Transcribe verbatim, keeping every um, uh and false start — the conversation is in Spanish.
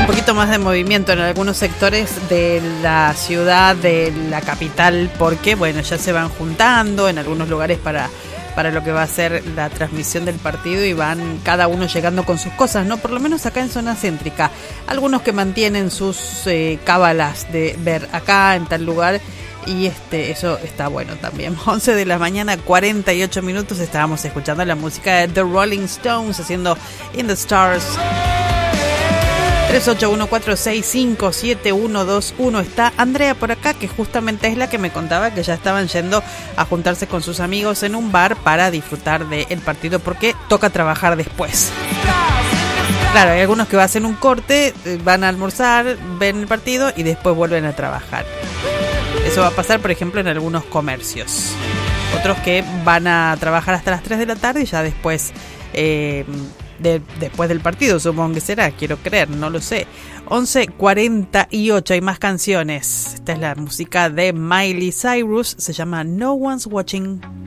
un poquito más de movimiento en algunos sectores de la ciudad, de la capital, porque bueno, ya se van juntando en algunos lugares para, para lo que va a ser la transmisión del partido y van cada uno llegando con sus cosas, ¿no? Por lo menos acá en zona céntrica. Algunos que mantienen sus eh, cábalas de ver acá en tal lugar. Y este eso está bueno también. once de la mañana, cuarenta y ocho minutos. Estábamos escuchando la música de The Rolling Stones haciendo In the Stars. tres ocho uno cuatro seis cinco siete uno dos uno. Está Andrea por acá, que justamente es la que me contaba que ya estaban yendo a juntarse con sus amigos en un bar para disfrutar del partido, porque toca trabajar después. Claro, hay algunos que hacen un corte, van a almorzar, ven el partido y después vuelven a trabajar. Eso va a pasar, por ejemplo, en algunos comercios. Otros que van a trabajar hasta las tres de la tarde y ya después, eh, de, después del partido, supongo que será, quiero creer, no lo sé. once cuarenta y ocho, hay más canciones. Esta es la música de Miley Cyrus, se llama No One's Watching.